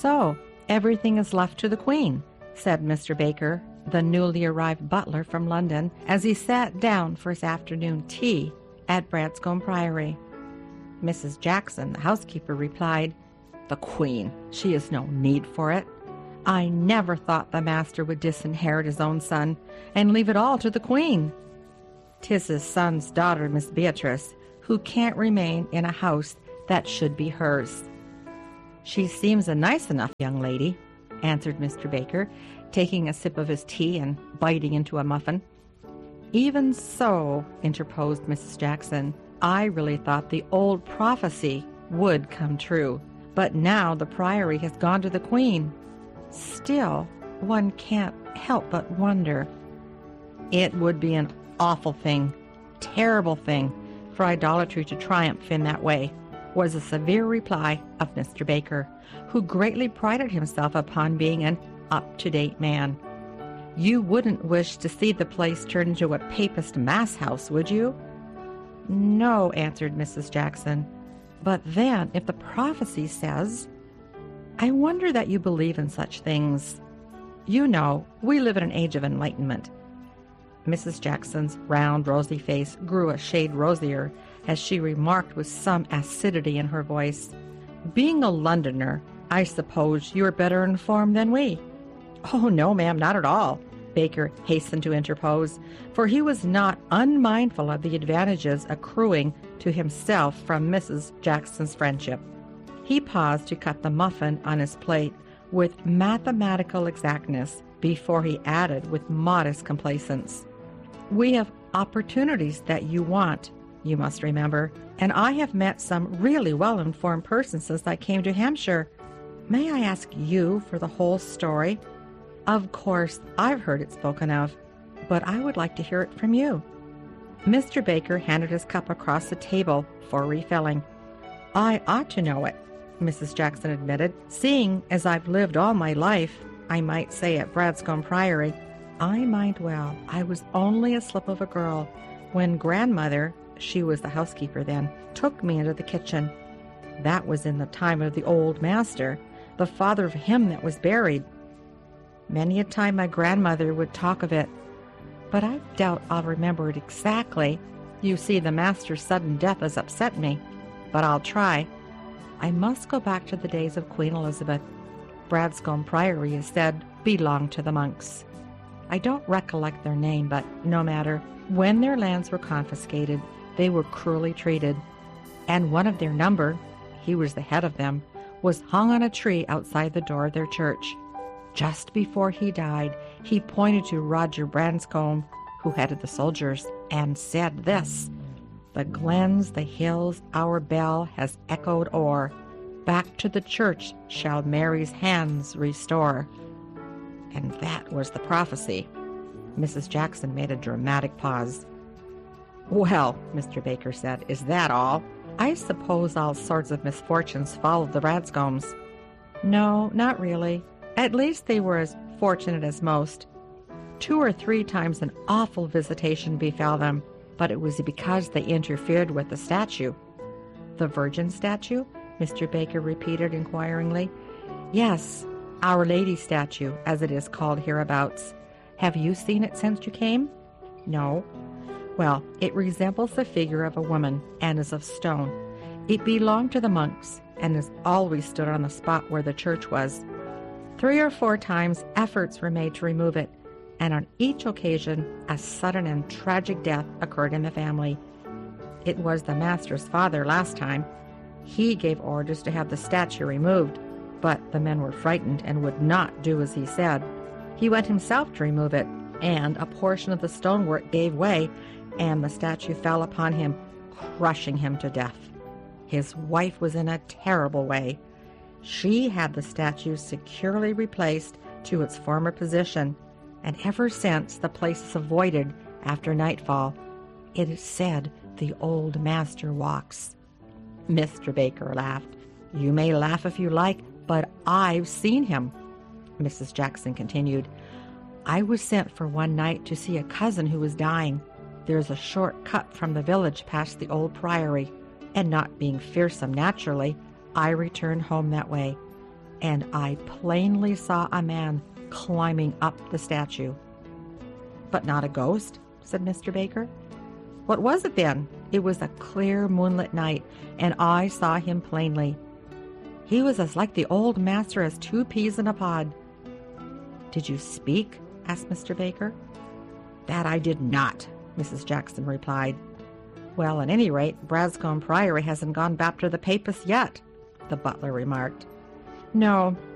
so? Everything is left to the Queen," said Mr. Baker, the newly arrived butler from London, as he sat down for his afternoon tea at Branscombe Priory. Mrs. Jackson, the housekeeper, replied, "The Queen, she has no need for it. I never thought the master would disinherit his own son and leave it all to the Queen. 'Tis his son's daughter, Miss Beatrice, who can't remain in a house that should be hers." "She seems a nice enough young lady," answered Mr. Baker, taking a sip of his tea and biting into a muffin. "Even so," interposed Mrs. Jackson, "I really thought the old prophecy would come true. But now the Priory has gone to the Queen. Still, one can't help but wonder. It would be an awful thing, terrible thing, for idolatry to triumph in that way," was the severe reply of Mr. Baker, who greatly prided himself upon being an up-to-date man. "You wouldn't wish to see the place turned into a Papist mass house, would you?" "No," answered Mrs. Jackson. "But then, if the prophecy says—" "I wonder that you believe in such things. You know, we live in an age of enlightenment." Mrs. Jackson's round, rosy face grew a shade rosier as she remarked with some acidity in her voice, "Being a Londoner, I suppose you are better informed than we." "Oh, no, ma'am, not at all," Baker hastened to interpose, for he was not unmindful of the advantages accruing to himself from Mrs. Jackson's friendship. He paused to cut the muffin on his plate with mathematical exactness before he added with modest complacence, "We have opportunities that you want, you must remember, and I have met some really well-informed persons since I came to Hampshire. May I ask you for the whole story? Of course, I've heard it spoken of, but I would like to hear it from you." Mr. Baker handed his cup across the table for refilling. "I ought to know it," Mrs. Jackson admitted, "seeing as I've lived all my life, I might say, at Branscombe Priory. I mind well, I was only a slip of a girl when grandmother, she was the housekeeper then, took me into the kitchen. That was in the time of the old master, the father of him that was buried. Many a time my grandmother would talk of it, but I doubt I'll remember it exactly. You see, the master's sudden death has upset me, but I'll try. I must go back to the days of Queen Elizabeth. Branscombe Priory is said belonged to the monks. I don't recollect their name, but no matter. When their lands were confiscated, they were cruelly treated, and one of their number, he was the head of them, was hung on a tree outside the door of their church. Just before he died, he pointed to Roger Branscombe, who headed the soldiers, and said this, 'The glens, the hills, our bell has echoed o'er. Back to the church shall Mary's hands restore.' And that was the prophecy." Mrs. Jackson made a dramatic pause. "Well," Mr. Baker said, "is that all? I suppose all sorts of misfortunes followed the Branscombes." "No, not really. At least they were as fortunate as most. 2 or 3 times an awful visitation befell them, but it was because they interfered with the statue." "The Virgin statue?" Mr. Baker repeated inquiringly. "Yes, Our Lady statue, as it is called hereabouts. Have you seen it since you came?" "No." "Well, it resembles the figure of a woman, and is of stone. It belonged to the monks, and has always stood on the spot where the church was. 3 or 4 times efforts were made to remove it, and on each occasion a sudden and tragic death occurred in the family. It was the master's father last time. He gave orders to have the statue removed, but the men were frightened and would not do as he said. He went himself to remove it, and a portion of the stonework gave way, and the statue fell upon him, crushing him to death. His wife was in a terrible way. She had the statue securely replaced to its former position, and ever since the place is avoided after nightfall. It is said the old master walks." Mr. Baker laughed. "You may laugh if you like, but I've seen him." Mrs. Jackson continued, "I was sent for one night to see a cousin who was dying. There's a short cut from the village past the old priory, and not being fearsome naturally, I returned home that way. and I plainly saw a man climbing up the statue." "But not a ghost?" said Mr. Baker. "What was it then?" "It was a clear moonlit night, and I saw him plainly. He was as like the old master as 2 peas in a pod." "Did you speak?" asked Mr. Baker. "That I did not," Mrs. Jackson replied. "Well, at any rate, Branscombe Priory hasn't gone back to the Papists yet," the butler remarked. "No,